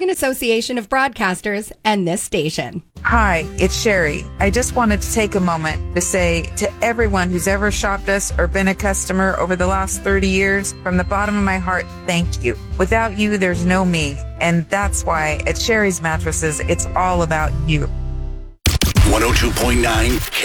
Michigan Association of Broadcasters and this station. Hi, it's Sherry. I just wanted to take a moment to say to everyone who's ever shopped us or been a customer over the last 30 years, from the bottom of my heart, thank you. Without you, there's no me. And that's why at Sherry's Mattresses, it's all about you. 102.9